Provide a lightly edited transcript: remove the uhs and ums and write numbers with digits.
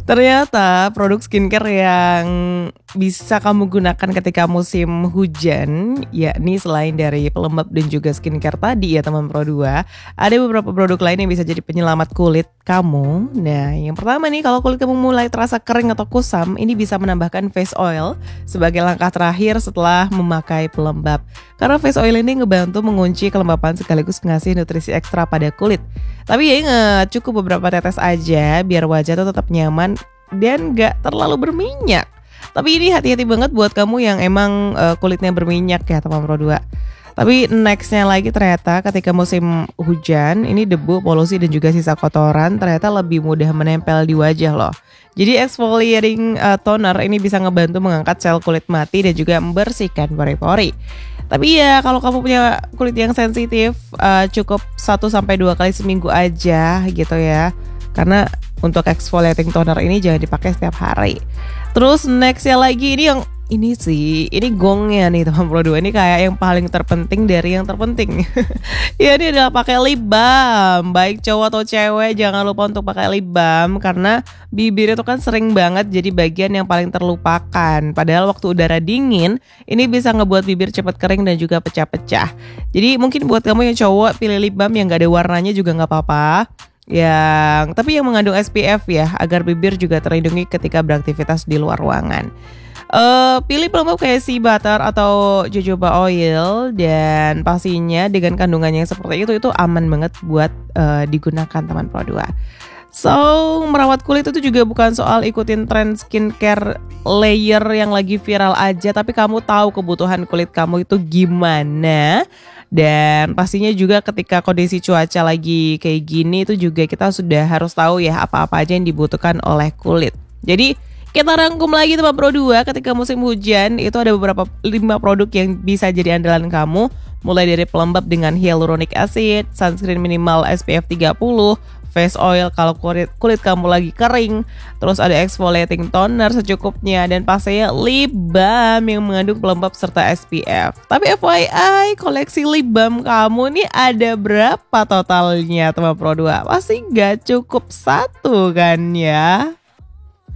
Ternyata produk skincare yang bisa kamu gunakan ketika musim hujan, yakni selain dari pelembab dan juga skincare tadi ya teman Pro 2, ada beberapa produk lain yang bisa jadi penyelamat kulit kamu. Nah, yang pertama nih, kalau kulit kamu mulai terasa kering atau kusam, ini bisa menambahkan face oil sebagai langkah terakhir setelah memakai pelembab. Karena face oil ini ngebantu mengunci kelembapan sekaligus ngasih nutrisi ekstra pada kulit. Tapi ya ingat, cukup beberapa tetes aja biar wajah tuh tetap nyaman dan gak terlalu berminyak. Tapi ini hati-hati banget buat kamu yang emang kulitnya berminyak ya teman Pro 2. Tapi nextnya lagi ternyata ketika musim hujan, ini debu, polusi dan juga sisa kotoran ternyata lebih mudah menempel di wajah loh. Jadi exfoliating toner ini bisa ngebantu mengangkat sel kulit mati dan juga membersihkan pori-pori. Tapi ya kalau kamu punya kulit yang sensitif, cukup 1-2 kali seminggu aja gitu ya. Karena untuk exfoliating toner ini jangan dipakai setiap hari. Terus nextnya lagi ini gongnya nih teman Pro 2, ini kayak yang paling terpenting dari yang terpenting. Ya ini adalah pakai lip balm. Baik cowok atau cewek jangan lupa untuk pakai lip balm karena bibir itu kan sering banget jadi bagian yang paling terlupakan. Padahal waktu udara dingin ini bisa ngebuat bibir cepat kering dan juga pecah-pecah. Jadi mungkin buat kamu yang cowok pilih lip balm yang gak ada warnanya juga gak apa-apa. Tapi yang mengandung SPF ya agar bibir juga terlindungi ketika beraktivitas di luar ruangan. Pilih pelembab kayak sea butter atau jojoba oil dan pastinya dengan kandungannya yang seperti itu aman banget buat digunakan teman Pro 2. So, merawat kulit itu juga bukan soal ikutin tren skincare layer yang lagi viral aja, tapi kamu tahu kebutuhan kulit kamu itu gimana. Dan pastinya juga ketika kondisi cuaca lagi kayak gini itu juga kita sudah harus tahu ya apa-apa aja yang dibutuhkan oleh kulit. Jadi kita rangkum lagi teman Pro 2, ketika musim hujan itu ada beberapa 5 produk yang bisa jadi andalan kamu. Mulai dari pelembab dengan hyaluronic acid, sunscreen minimal SPF 30, face oil kalau kulit kamu lagi kering, terus ada exfoliating toner secukupnya, dan pastinya lip balm yang mengandung pelembab serta SPF. Tapi FYI, koleksi lip balm kamu nih ada berapa totalnya teman Pro 2? Pasti gak cukup satu kan ya?